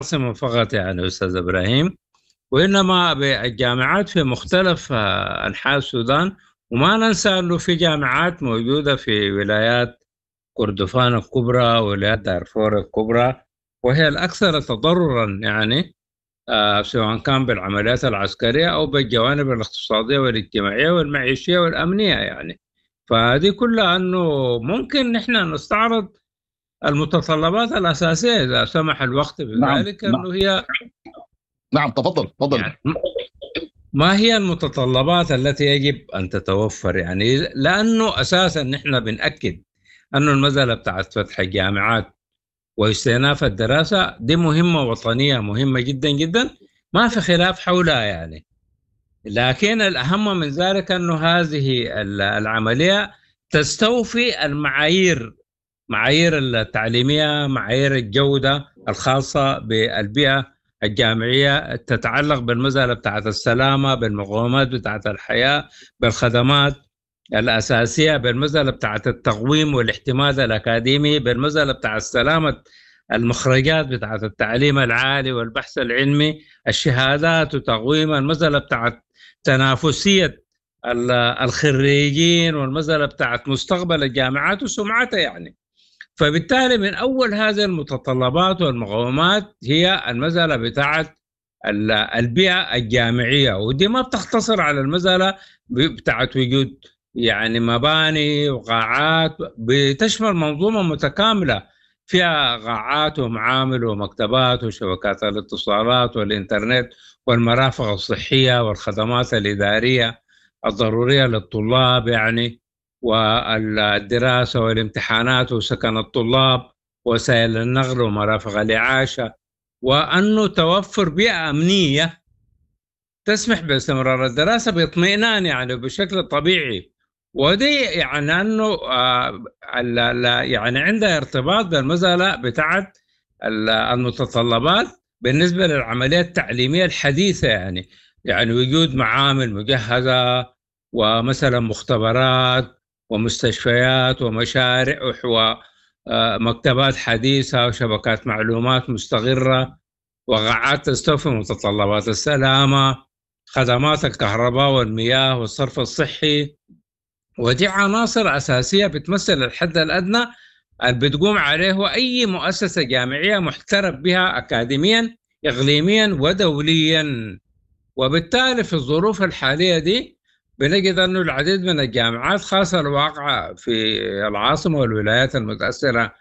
العاصمة فقط يعني أستاذ إبراهيم، وإنما بالجامعات في مختلف أنحاء السودان. وما ننسى أنه في جامعات موجودة في ولايات كردفان الكبرى وولايات دارفور الكبرى، وهي الأكثر تضررا يعني سواء كان بالعمليات العسكرية أو بالجوانب الاقتصادية والاجتماعية والمعيشية والأمنية يعني. فهذه كلها أنه ممكن نحن نستعرض المتطلبات الأساسية إذا سمح الوقت نعم بذلك، نعم أنه هي نعم، تفضل. يعني ما هي المتطلبات التي يجب أن تتوفر، يعني لأنه أساسا نحن بنأكد أنه المسألة بتاعت فتح الجامعات واستئناف الدراسة دي مهمة وطنية مهمة جدا جدا، ما في خلاف حولها يعني. لكن الأهم من ذلك أنه هذه العملية تستوفي المعايير، معايير التعليمية، معايير الجودة الخاصة بالبيئة الجامعية، تتعلق بالمسألة بتاعت السلامة، بالمقومات بتاعت الحياة، بالخدمات الأساسية، بالمسألة بتاعت التقويم والاحتمال الأكاديمي، بالمسألة بتاعت سلامة المخرجات بتاعت التعليم العالي والبحث العلمي، الشهادات وتقويم، المسألة بتاعت تنافسية الخريجين، والمسألة بتاعت مستقبل الجامعات وسمعتها يعني. فبالتالي من أول هذه المتطلبات والمقومات هي المسألة بتاعت البيئة الجامعية، ودي ما بتقتصر على المسألة بتاعت وجود يعني مباني وقاعات، بتشمل منظومة متكاملة فيها قاعات ومعامل ومكتبات وشبكات الاتصالات والإنترنت والمرافق الصحية والخدمات الإدارية الضرورية للطلاب يعني، والدراسة والامتحانات وسكن الطلاب، وسائل النقل ومرافق الإعاشة، وأنه توفر بيئة أمنية تسمح باستمرار الدراسة باطمئنان يعني بشكل طبيعي. ودي يعني أنه يعني عندها ارتباط بالمسألة بتاعت المتطلبات بالنسبة للعملية التعليمية الحديثة يعني. يعني وجود معامل مجهزة، ومثلا مختبرات ومستشفيات ومشارع ومكتبات حديثة وشبكات معلومات مستقرة، وقاعات تستوفي متطلبات السلامة، خدمات الكهرباء والمياه والصرف الصحي. ودي عناصر أساسية بتمثل الحد الأدنى اللي بتقوم عليه أي مؤسسة جامعية محترف بها أكاديميا إقليميا ودوليا. وبالتالي في الظروف الحالية دي بنجد أن العديد من الجامعات خاصة الواقعة في العاصمة والولايات المتأثرة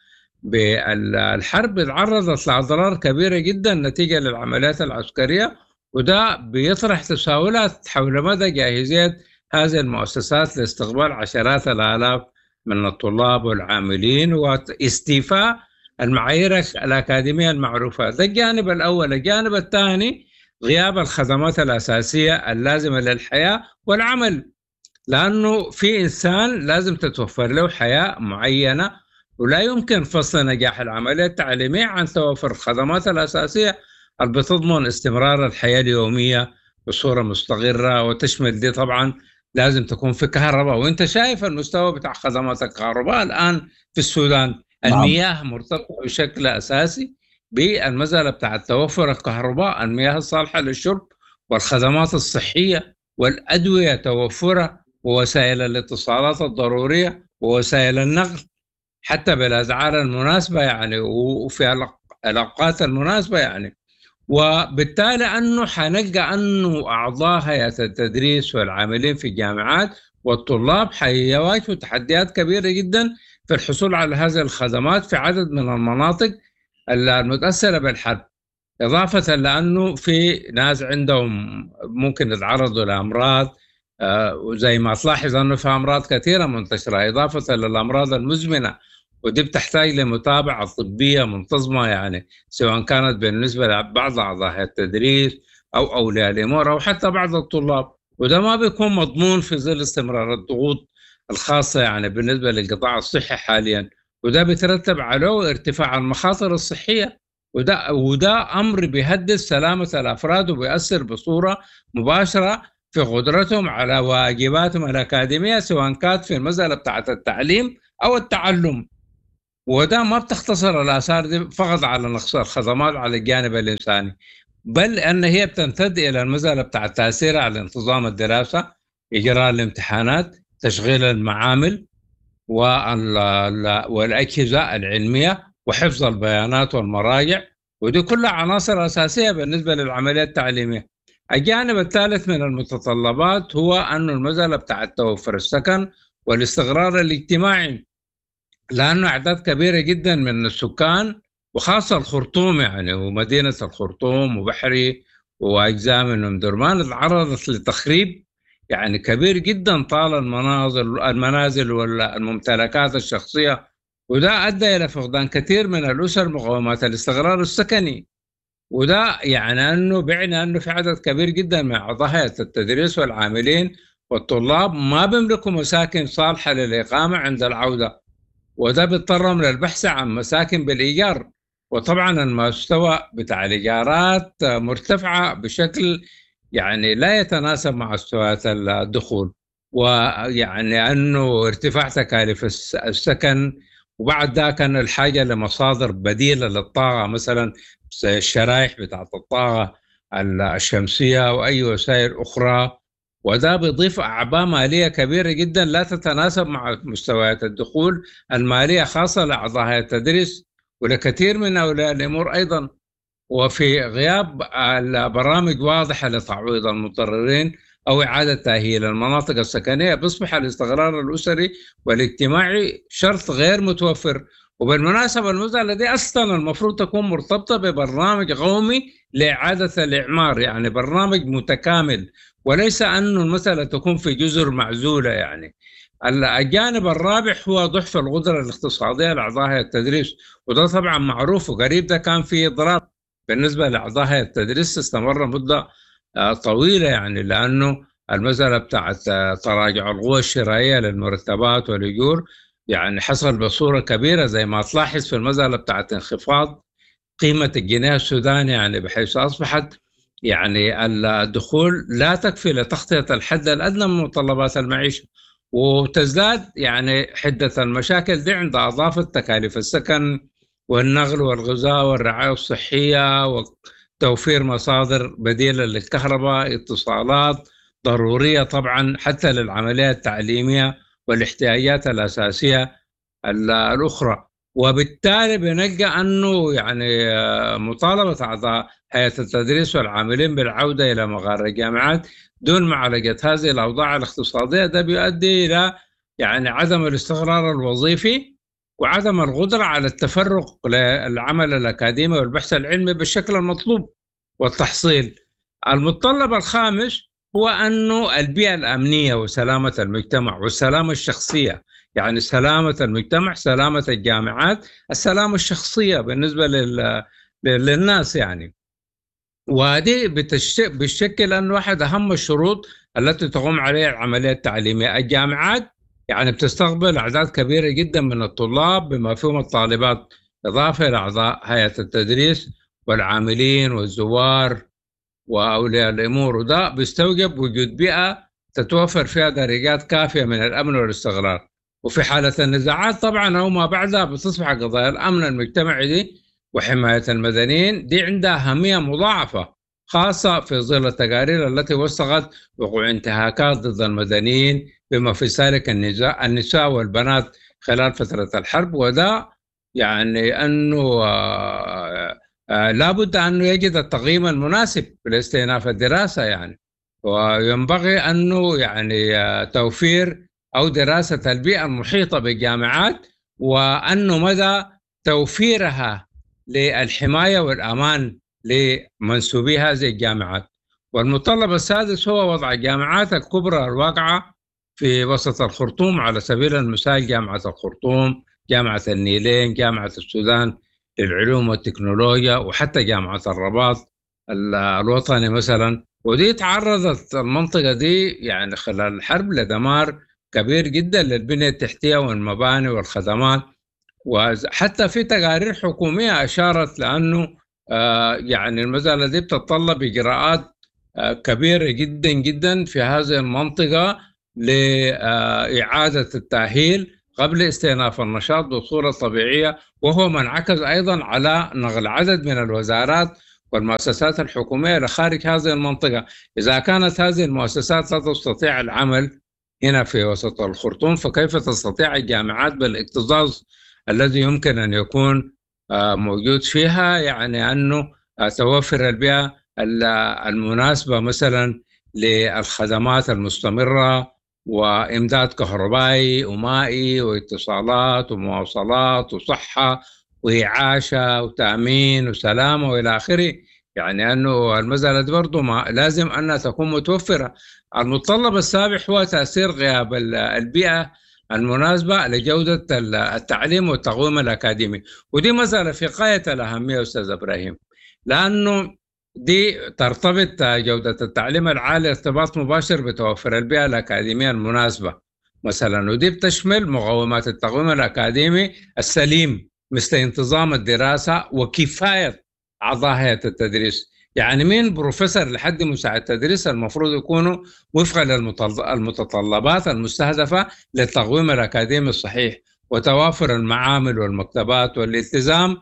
بالحرب تعرضت لأضرار كبيرة جدا نتيجة للعمليات العسكرية، وده بيطرح تساؤلات حول مدى جاهزية هذه المؤسسات لاستقبال عشرات الآلاف من الطلاب والعاملين واستيفاء المعايير الأكاديمية المعروفة. ده الجانب الأول. الجانب الثاني غياب الخدمات الأساسية اللازمة للحياة والعمل، لأنه في إنسان لازم تتوفر له حياة معينة، ولا يمكن فصل نجاح العملية التعليمية عن توفر الخدمات الأساسية اللي بتضمن استمرار الحياة اليومية بصورة مستقرة، وتشمل دي طبعا لازم تكون في كهرباء. وانت شايف المستوى بتاع خدمات الكهرباء الآن في السودان، نعم المياه مرتبطة بشكل أساسي بالمسألة بتاع توفر الكهرباء، المياه الصالحة للشرب، والخدمات الصحية والأدوية توفرها، ووسائل الاتصالات الضرورية، ووسائل النقل حتى بالأسعار المناسبة يعني، وفي الأوقات المناسبة يعني. وبالتالي أنه حنلقى أنه أعضاء هيئة التدريس والعاملين في الجامعات والطلاب حيواجهوا تحديات كبيرة جدا في الحصول على هذه الخدمات في عدد من المناطق المتأثرة بالحرب، إضافة لأنه في ناس عندهم ممكن يتعرضوا لأمراض، وزي ما تلاحظ أنه في أمراض كثيرة منتشرة إضافة للأمراض المزمنة، ودي بتحتاج لمتابعة طبية منتظمة يعني، سواء كانت بالنسبة لبعض أعضاء التدريس أو أولياء الأمور أو حتى بعض الطلاب. وده ما بيكون مضمون في ظل استمرار الضغوط الخاصة يعني بالنسبة للقطاع الصحي حاليا، وده بيترتب عليه ارتفاع المخاطر الصحية. وده أمر بيهدد سلامة الأفراد وبيأثر بصورة مباشرة في قدرتهم على واجباتهم الأكاديمية، سواء كانت في المسألة بتاعت التعليم أو التعلم. وده ما بتختصر الآثار دي فقط على نقص الخدمات على الجانب الإنساني، بل أن هي بتمتد إلى المسألة بتاع التأثير على انتظام الدراسة، إجراء الامتحانات، تشغيل المعامل والأجهزة العلمية، وحفظ البيانات والمراجع. ودي كلها عناصر أساسية بالنسبة للعملية التعليمية. الجانب الثالث من المتطلبات هو أن المسألة بتاع توفر السكن والاستقرار الاجتماعي، لأنه أعداد كبيرة جدا من السكان وخاصة الخرطوم يعني ومدينة الخرطوم وبحري وأجزاء من أم درمان تعرضت لتخريب يعني كبير جدا طال المنازل والممتلكات الشخصية، وده أدى إلى فقدان كثير من الأسر مقومات الاستقرار السكني. وده يعني أنه بيعني أنه في عدد كبير جدا من أعضاء هيئة التدريس والعاملين والطلاب ما بيملكوا مساكن صالحة للإقامة عند العودة، وده بيضطرهم للبحث عن مساكن بالإيجار. وطبعا المستوى بتاع الإيجارات مرتفعة بشكل يعني لا يتناسب مع مستويات الدخول، ويعني أنه ارتفاع تكاليف السكن. وبعد ذا كان الحاجة لمصادر بديلة للطاقة، مثلا الشرائح بتاعت الطاقة الشمسية وأي وسائل أخرى، وده بيضيف أعباء مالية كبيرة جدا لا تتناسب مع مستويات الدخول المالية، خاصة لأعضاء التدريس ولكثير من أولياء الأمور أيضا. وفي غياب البرامج واضحة لتعويض المضطرين أو إعادة تأهيل المناطق السكنية، بيصبح الاستقرار الأسري والاجتماعي شرط غير متوفر. وبالمناسبة المسألة دي أصلا المفروض تكون مرتبطة ببرنامج قومي لإعادة الإعمار، يعني برنامج متكامل، وليس أن المسألة تكون في جزر معزولة. يعني الجانب الرابع هو ضعف القدرة الاقتصادية لأعضاء التدريس، وده طبعا معروف وقريب. ده كان في إضراب بالنسبة لأعضاء التدريس استمر مدة طويلة، يعني لأنه المسألة بتاعت تراجع القوى الشرائية للمرتبات والأجور يعني حصل بصورة كبيرة، زي ما تلاحظ في المسألة بتاعت انخفاض قيمة الجنيه السوداني، يعني بحيث أصبحت يعني الدخول لا تكفي لتغطية الحد الأدنى من متطلبات المعيشة، وتزداد يعني حدة المشاكل دي عند إضافة تكاليف السكن والنقل والغذاء والرعاية الصحية وتوفير مصادر بديلة للكهرباء، اتصالات ضرورية طبعا حتى للعملية التعليمية والاحتياجات الأساسية الأخرى. وبالتالي بنلقى أنه يعني مطالبة أعضاء هيئة التدريس والعاملين بالعودة إلى مقار الجامعات دون معالجة هذه الأوضاع الاقتصادية، ده بيؤدي إلى يعني عدم الاستقرار الوظيفي وعدم القدرة على التفرغ للعمل الأكاديمي والبحث العلمي بالشكل المطلوب والتحصيل. المتطلب الخامس هو أنه البيئة الأمنية وسلامة المجتمع والسلامة الشخصية، يعني سلامة المجتمع، سلامة الجامعات، السلامة الشخصية بالنسبة للناس يعني. وهذه بتشكل أن واحد أهم الشروط التي تقوم عليها العملية التعليمية. الجامعات يعني بتستقبل أعداد كبيرة جدا من الطلاب بما فيهم الطالبات، إضافة إلى أعضاء هيئة التدريس والعاملين والزوار وأولياء الأمور، وده بيستوجب وجود بيئة تتوفر فيها درجات كافية من الأمن والاستقرار. وفي حالة النزاعات طبعا أو ما بعدها بتصبح قضايا الأمن المجتمعي دي وحماية المدنيين دي عندها أهمية مضاعفة، خاصة في ظل التقارير التي وثقت وقوع انتهاكات ضد المدنيين بما في ذلك النساء والبنات خلال فترة الحرب. وده يعني أنه لابد أنه يجد التقييم المناسب لاستئناف الدراسة يعني، وينبغي أنه يعني توفير أو دراسة البيئة المحيطة بالجامعات وأنه مدى توفيرها للحماية والأمان لمنسوبي هذه الجامعات. والمتطلب السادس هو وضع الجامعات الكبرى الواقعة في وسط الخرطوم، على سبيل المثال جامعة الخرطوم، جامعة النيلين، جامعة السودان للعلوم والتكنولوجيا، وحتى جامعة الرباط الوطني مثلا. ودي تعرضت المنطقة دي يعني خلال الحرب لدمار كبير جدا للبنية التحتية والمباني والخدمات. وحتى في تقارير حكومية أشارت لأنه يعني المسألة دي بتتطلب إجراءات كبيرة جدا جدا في هذه المنطقة لإعادة التأهيل قبل استئناف النشاط بصورة طبيعية، وهو ما انعكس أيضا على نقل عدد من الوزارات والمؤسسات الحكومية لخارج هذه المنطقة. إذا كانت هذه المؤسسات لا تستطيع العمل هنا في وسط الخرطوم، فكيف تستطيع الجامعات بالاكتظاظ الذي يمكن أن يكون موجود فيها، يعني أنه توفر البيئة المناسبة مثلا للخدمات المستمرة وإمداد كهربائي ومائي واتصالات ومواصلات وصحة وإعاشة وتأمين وسلامة وإلى آخره. يعني أنه المسألة دي برضو ما لازم أنها تكون متوفرة. المتطلب السابع هو تأثير غياب البيئة المناسبة لجودة التعليم والتقويم الأكاديمي، ودي مسألة في غاية الأهمية أستاذ إبراهيم، لأنه دي ترتبط جودة التعليم العالي ارتباط مباشر بتوفر البيئة الأكاديمية المناسبة مثلا، ودي بتشمل مقومات التقويم الأكاديمي السليم مثل انتظام الدراسة وكفاية أعضاء هيئة التدريس. يعني مين بروفيسور لحد مساعد تدريس المفروض يكونوا وفقا للمتطلبات المستهدفة للتقويم الأكاديمي الصحيح، وتوافر المعامل والمكتبات والالتزام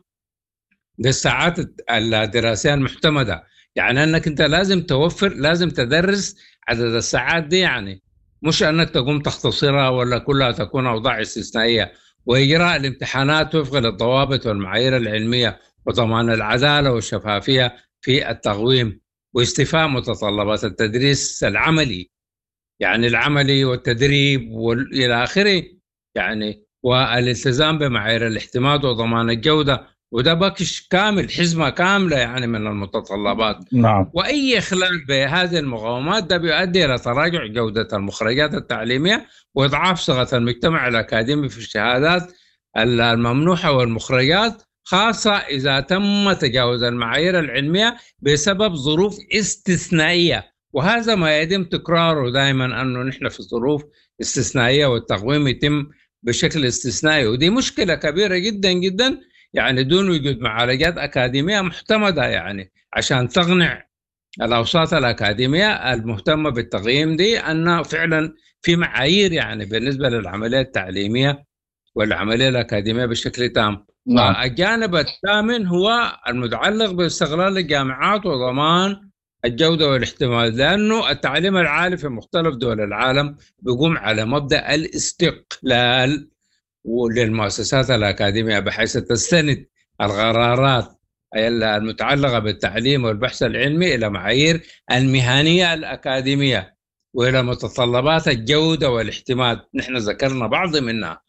بالساعات الدراسية المعتمدة. يعني أنك أنت لازم توفر، لازم تدرس عدد الساعات دي، يعني مش أنك تقوم تختصرها ولا كلها تكون أوضاع استثنائية. وإجراء الامتحانات وفق للضوابط والمعايير العلمية، وضمان العدالة والشفافية في التقويم، واستيفاء متطلبات التدريس العملي، يعني العملي والتدريب وإلى آخره، يعني والالتزام بمعايير الاعتماد وضمان الجودة. وده باكش كامل، حزمة كاملة يعني من المتطلبات. نعم. وأي إخلال بهذه المقومات ده بيؤدي إلى تراجع جودة المخرجات التعليمية وإضعاف صيغة المجتمع الأكاديمي في الشهادات الممنوحة والمخرجات، خاصة إذا تم تجاوز المعايير العلمية بسبب ظروف استثنائية. وهذا ما يتم تكراره دائما، أنه نحن في ظروف استثنائية والتقويم يتم بشكل استثنائي، ودي مشكلة كبيرة جدا جدا، يعني دون وجود معالجات أكاديمية محتمدة يعني عشان تقنع الأوساط الأكاديمية المهتمة بالتقييم دي أن فعلا في معايير يعني بالنسبة للعملية التعليمية والعملية الأكاديمية بشكل تام. نعم. والجانب الثامن هو المتعلق باستغلال الجامعات وضمان الجودة والاحتمال، لأنه التعليم العالي في مختلف دول العالم بيقوم على مبدأ الاستقلال وللمؤسسات الأكاديمية، بحيث تستند القرارات المتعلقة بالتعليم والبحث العلمي إلى معايير المهنية الأكاديمية وإلى متطلبات الجودة والاحتمال، نحن ذكرنا بعض منها.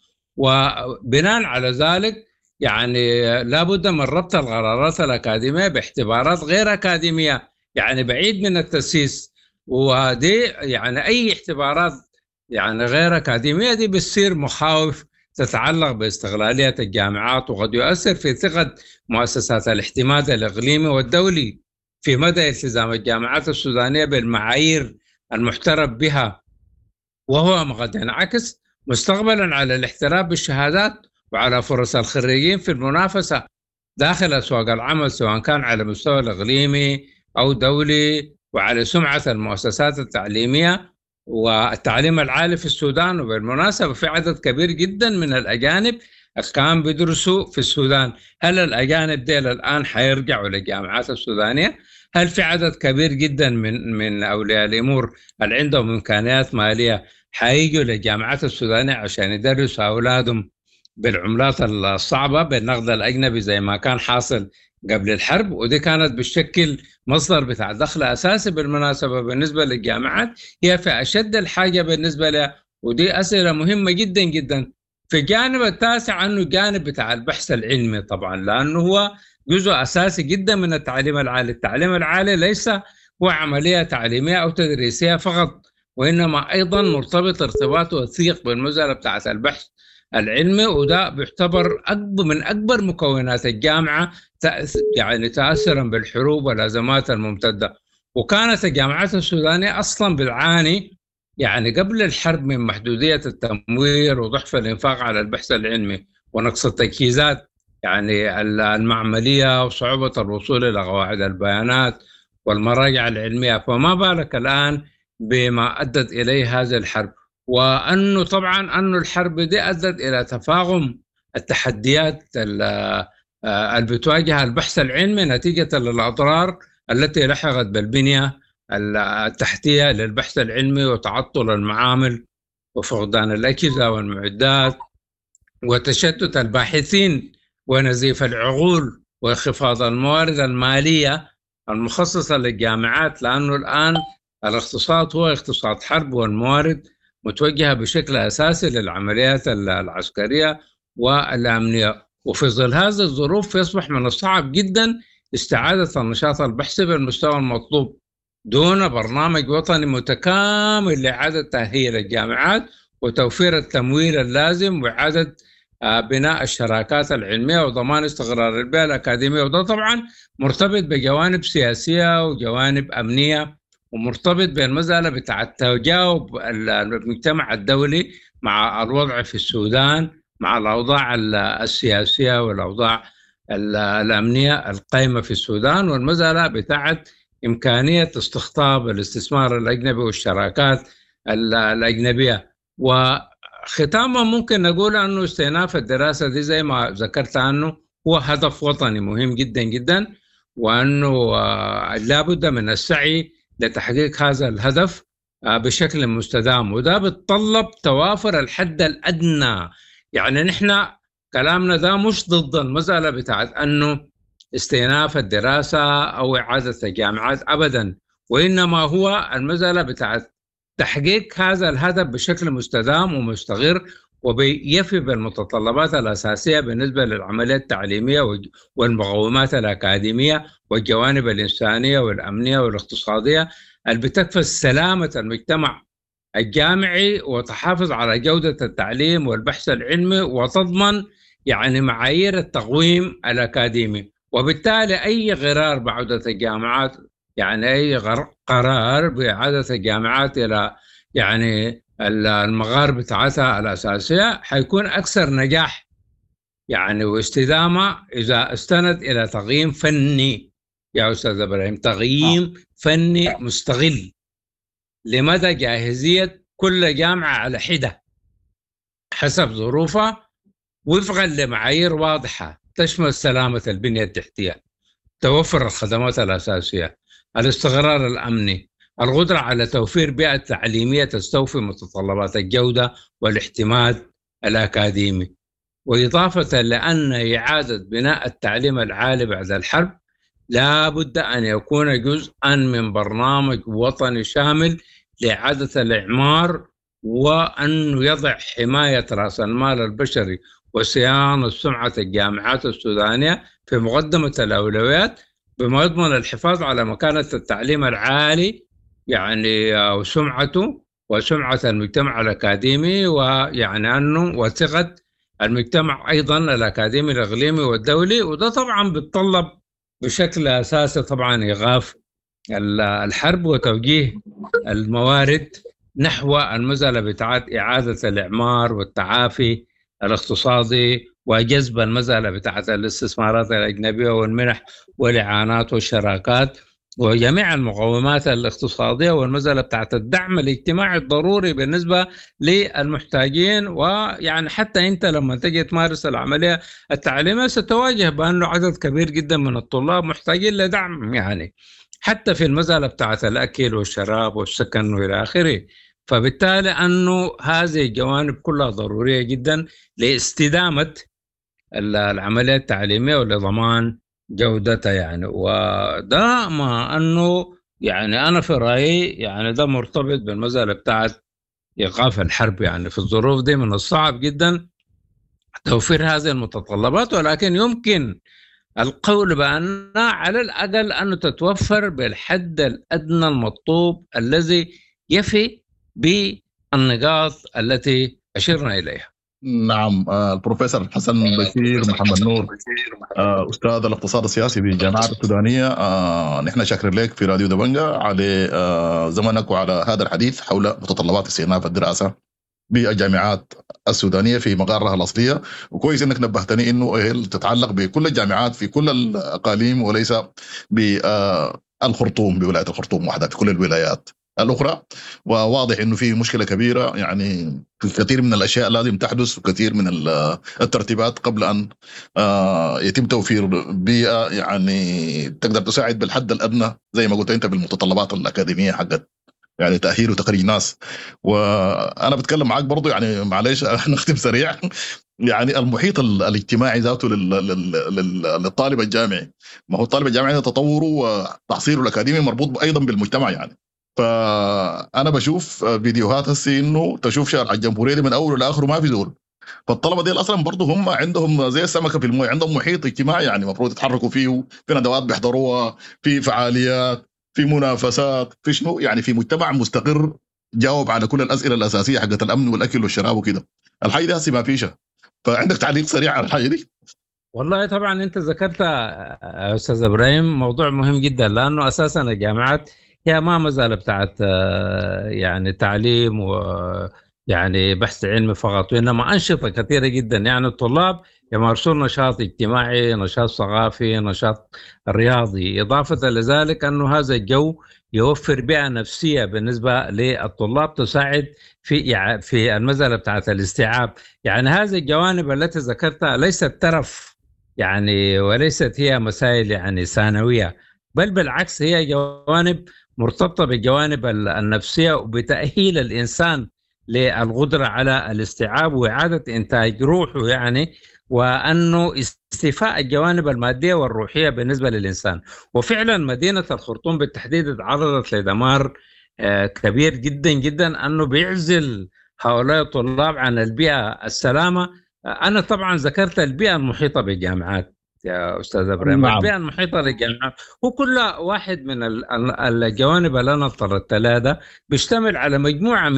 وبناء على ذلك يعني لابد من ربط القرارات الأكاديمية باعتبارات غير أكاديمية، يعني بعيد من التأسيس. ودي يعني أي اعتبارات يعني غير أكاديمية دي بتصير مخاوف تتعلق باستغلالية الجامعات، وقد يؤثر في ثقة مؤسسات الاعتماد الإقليمي والدولي في مدى التزام الجامعات السودانية بالمعايير المحترف بها، وهو ما قد ينعكس مستقبلا على الاحتراف بالشهادات وعلى فرص الخريجين في المنافسة داخل أسواق العمل، سواء كان على مستوى الإقليمي أو دولي، وعلى سمعة المؤسسات التعليمية والتعليم العالي في السودان. وبالمناسبة في عدد كبير جدا من الأجانب كان بيدرسوا في السودان. هل الأجانب ديل الآن حيرجعوا للجامعات السودانية؟ هل في عدد كبير جدا من أولياء الأمور اللي عندهم إمكانيات مالية حييجوا للجامعات السودانية عشان يدرسوا أولادهم بالعملات الصعبة بالنقد الأجنبي زي ما كان حاصل قبل الحرب؟ ودي كانت بتشكل مصدر بتاع دخل أساسي بالمناسبة بالنسبة للجامعات، هي في أشد الحاجة بالنسبة لها. ودي أسئلة مهمة جدا جدا. في الجانب التاسع عنه جانب بتاع البحث العلمي طبعا، لأنه هو جزء أساسي جدا من التعليم العالي. التعليم العالي ليس هو عملية تعليمية أو تدريسية فقط، وإنما أيضا مرتبط ارتباط وثيق بالمسألة بتاعت البحث العلمي، وده بيعتبر من أكبر مكونات الجامعة يعني تأثرا بالحروب والأزمات الممتدة. وكانت الجامعات السودانية أصلا بتعاني يعني قبل الحرب من محدودية التمويل وضعف الإنفاق على البحث العلمي ونقص التجهيزات يعني المعملية وصعوبة الوصول إلى قواعد البيانات والمراجع العلمية، فما بالك الآن بما أدت إليه هذه الحرب. وأنه طبعا أنه الحرب دي أدت إلى تفاقم التحديات اللي بتواجه البحث العلمي نتيجة للأضرار التي لحقت بالبنية التحتية للبحث العلمي وتعطل المعامل وفقدان الأجهزة والمعدات وتشتت الباحثين ونزيف العقول وانخفاض الموارد المالية المخصصة للجامعات، لأنه الآن الاقتصاد هو اقتصاد حرب، والموارد متوجهة بشكل أساسي للعمليات العسكرية والأمنية. وفي ظل هذه الظروف يصبح من الصعب جدا استعادة النشاط البحثي بالمستوى المطلوب دون برنامج وطني متكامل لإعادة تأهيل الجامعات وتوفير التمويل اللازم وإعادة بناء الشراكات العلمية وضمان استقرار البيئة الأكاديمية. وده طبعا مرتبط بجوانب سياسية وجوانب أمنية، ومرتبط بالمسألة بتاع تجاوب المجتمع الدولي مع الوضع في السودان، مع الأوضاع السياسية والأوضاع الأمنية القائمة في السودان، والمسألة بتاعت إمكانية استقطاب الاستثمار الأجنبي والشراكات الأجنبية. وختاما ممكن نقول أنه استئناف الدراسة دي زي ما ذكرت عنه هو هدف وطني مهم جدا جدا، وأنه لابد من السعي لتحقيق هذا الهدف بشكل مستدام، وده بتطلب توافر الحد الأدنى. يعني نحن كلامنا ده مش ضد المسألة بتاعت أنه استئناف الدراسة أو إعادة الجامعات أبدا، وإنما هو المسألة بتاعت تحقيق هذا الهدف بشكل مستدام ومستقر وبيفي بالمتطلبات الأساسية بالنسبة للعملية التعليمية والمقومات الأكاديمية والجوانب الإنسانية والأمنية والاقتصادية اللي بتكفل سلامة المجتمع الجامعي وتحافظ على جودة التعليم والبحث العلمي وتضمن يعني معايير التقويم الأكاديمي. وبالتالي أي قرار بعودة الجامعات، يعني أي قرار بإعادة الجامعات إلى يعني المغار بتاعتها الأساسية حيكون أكثر نجاح يعني واستدامة إذا استند إلى تقييم فني يا أستاذ إبراهيم، تقييم فني مستغل لمدى جاهزية كل جامعة على حدة حسب ظروفها وفقا لمعايير واضحة تشمل سلامة البنية التحتية، توفر الخدمات الأساسية، الاستقرار الأمني، القدرة على توفير بيئة تعليمية تستوفي متطلبات الجودة والاحتمال الأكاديمي. وإضافة لأن إعادة بناء التعليم العالي بعد الحرب لا بد أن يكون جزءا من برنامج وطني شامل لإعادة الإعمار، وأن يضع حماية رأس المال البشري وصيانة سمعة الجامعات السودانية في مقدمة الأولويات، بما يضمن الحفاظ على مكانة التعليم العالي يعني وسمعته وسمعة المجتمع الأكاديمي، ويعني أنه وثقة المجتمع أيضا الأكاديمي الإقليمي والدولي. وده طبعا بيتطلب بشكل أساسي طبعا إيقاف الحرب وتوجيه الموارد نحو المسألة بتاعت إعادة الإعمار والتعافي الاقتصادي وجذب المسألة بتاعت الاستثمارات الأجنبية والمنح والإعانات والشراكات وجميع المقومات الاقتصادية والمسألة بتاعت الدعم الاجتماعي الضروري بالنسبة للمحتاجين. ويعني حتى أنت لما تجي تمارس العملية التعليمية ستواجه بأنه عدد كبير جدا من الطلاب محتاجين لدعم، يعني حتى في المسألة بتاعت الأكل والشراب والسكن وإلى آخره. فبالتالي أنه هذه الجوانب كلها ضرورية جدا لاستدامة العملية التعليمية ولضمان جودتها يعني. وده ما أنه يعني أنا في رأيي يعني ده مرتبط بالمسألة بتاعت إيقاف الحرب. يعني في الظروف دي من الصعب جدا توفير هذه المتطلبات، ولكن يمكن القول بأن على الأقل أن تتوفر بالحد الأدنى المطلوب الذي يفي بالنقاط التي أشرنا إليها. نعم. البروفيسور حسن بشير محمد نور، أستاذ الاقتصاد السياسي بالجامعة السودانية، نحن شاكرين لك في راديو دبنجة على زمنك وعلى هذا الحديث حول متطلبات استئناف الدراسة بالجامعات السودانية في مقارها الأصلية. وكويس أنك نبهتني أنه تتعلق بكل الجامعات في كل الأقاليم وليس بالخرطوم بولاية الخرطوم وحدها، في كل الولايات الأخرى. وواضح إنه في مشكلة كبيرة، يعني كثير من الأشياء لازم تحدث، وكثير من الترتيبات قبل أن يتم توفير بيئة يعني تقدر تساعد بالحد الأدنى زي ما قلت أنت بالمتطلبات الأكاديمية حقت يعني تأهيل وتخريج ناس. وأنا بتكلم معاك برضو، يعني معلش نختم سريع. يعني المحيط الاجتماعي ذاته للطالب الجامعي، ما هو الطالب الجامعي تطوره وتحصيله الأكاديمي مربوط أيضا بالمجتمع يعني. فأنا بشوف فيديوهات هسي إنه تشوف شارع الجمهورية دي من أوله لآخره ما في زول. فالطلبة دي أصلا برضه هم عندهم زي السمكة في الماء، عندهم محيط اجتماعي يعني المفروض يتحركوا فيه، في ندوات بيحضروها، في فعاليات، في منافسات، في شنو يعني، في مجتمع مستقر جاوب على كل الأسئلة الأساسية حقت الأمن والأكل والشراب وكده. الحاجة دي هسي ما فيش. فعندك تعليق سريع على الحاجة دي؟ والله طبعا انت ذكرت استاذ ابراهيم موضوع مهم جدا، لانه اساسا الجامعات هي ما زالت بتاعت يعني تعليم و يعني بحث علمي فقط، وانما انشطه كثيره جدا. يعني الطلاب يمارسون نشاط اجتماعي، نشاط ثقافي، نشاط رياضي. اضافه لذلك انه هذا الجو يوفر بيئه نفسيه بالنسبه للطلاب تساعد في المساله بتاعت الاستيعاب. يعني هذه الجوانب التي ذكرتها ليست ترف يعني، وليست هي مسائل يعني ثانوية، بل بالعكس هي جوانب مرتبطة بالجوانب النفسية وبتأهيل الإنسان للقدرة على الاستيعاب وإعادة إنتاج روحه يعني، وأنه استيفاء الجوانب المادية والروحية بالنسبة للإنسان. وفعلا مدينة الخرطوم بالتحديد تعرضت لدمار كبير جدا جدا، أنه بيعزل هؤلاء الطلاب عن البيئة السلامة. أنا طبعا ذكرت البيئة المحيطة بالجامعات يا أستاذ إبراهيم. نعم. البيئة المحيطة بالجامعات وكل واحد من الجوانب اللي أنا طرقت لها ده بيشتمل على مجموعة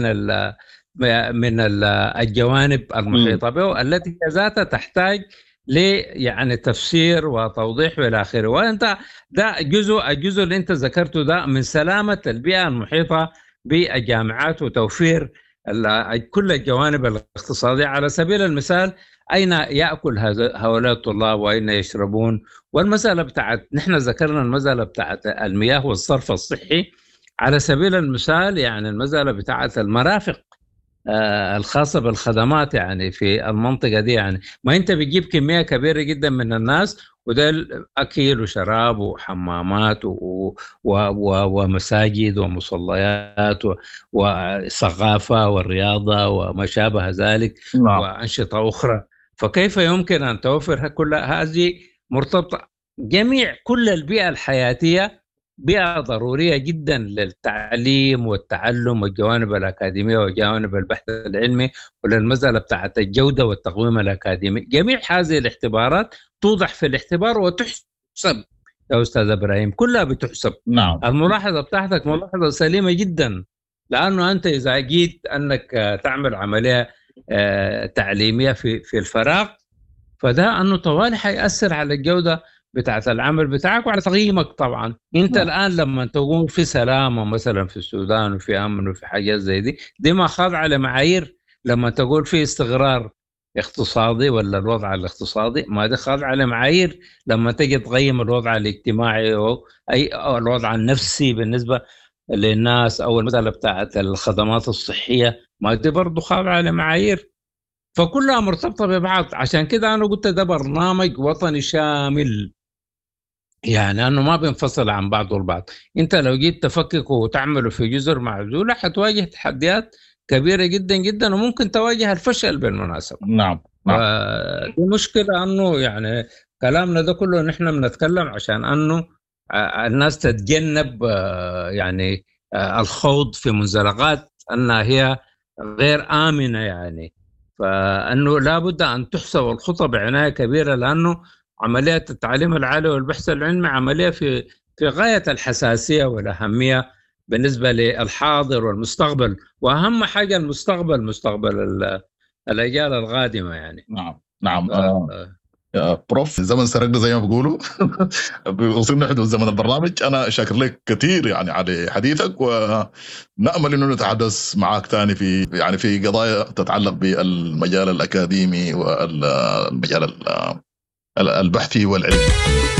من الجوانب المحيطة به التي هي ذاتها تحتاج ل يعني تفسير وتوضيح والى اخره. وانت ده الجزء اللي انت ذكرته ده من سلامة البيئة المحيطة بالجامعات وتوفير كل الجوانب الاقتصادية. على سبيل المثال أين يأكل هؤلاء الطلاب وأين يشربون، والمسألة بتاعت نحن ذكرنا المسألة بتاعت المياه والصرف الصحي. على سبيل المثال يعني المسألة بتاعت المرافق الخاصة بالخدمات يعني في المنطقة دي. يعني ما أنت بتجيب كمية كبيرة جدا من الناس، وده أكل وشراب وحمامات ومساجد ومصليات وثقافة والرياضة وما شابه ذلك. نعم. وأنشطة أخرى. فكيف يمكن أن توفر كل هذه مرتبطة جميع كل البيئة الحياتية، بيئة ضرورية جدا للتعليم والتعلم والجوانب الأكاديمية وجوانب البحث العلمي وللمسألة بتاعت الجودة والتقويم الأكاديمي. جميع هذه الاختبارات توضح في الاختبار وتحسب يا أستاذ إبراهيم، كلها بتحسب. نعم. الملاحظة بتاعتك ملاحظة سليمة جدا، لأنه أنت إذا جيت أنك تعمل عملية تعليمية في الفراغ، فده أنه طوالي حيأثر على الجودة بتاعت العمل بتاعك وعلى تقييمك. طبعا انت الان لما تقوم في سلامه مثلا في السودان وفي امن وفي حاجات زي دي ما خاضعه لمعايير. لما تقول في استقرار اقتصادي ولا الوضع الاقتصادي، ما ده خاضعه لمعايير. لما تجي تقيم الوضع الاجتماعي أو الوضع النفسي بالنسبه للناس او المساله بتاعت الخدمات الصحيه، ما دي برضه خاضعه لمعايير. فكلها مرتبطه ببعض. عشان كده انا قلت ده برنامج وطني شامل، يعني أنه ما بينفصل عن بعضه البعض. أنت لو جيت تفكك وتعمله في جزر معزولة حتواجه تحديات كبيرة جدا جدا، وممكن تواجه الفشل بالمناسبة. نعم. دي مشكلة أنه يعني كلامنا ده كله نحن بنتكلم عشان أنه الناس تتجنب يعني الخوض في منزلقات أنها هي غير آمنة يعني. فأنه لابد أن تحسب الخطة بعناية كبيرة، لأنه عملية التعليم العالي والبحث العلمي عملية في غاية الحساسية والأهمية بالنسبة للحاضر والمستقبل، وأهم حاجة المستقبل، مستقبل الأجيال القادمة يعني. نعم. نعم. بروف زمن سرقنا زي ما بيقولوا. وصلنا حدود زمن البرنامج. أنا شاكر لك كثير يعني على حديثك، ونأمل إنه نتحدث معك ثاني في قضايا تتعلق بالمجال الأكاديمي والمجال البحثي والعلمي.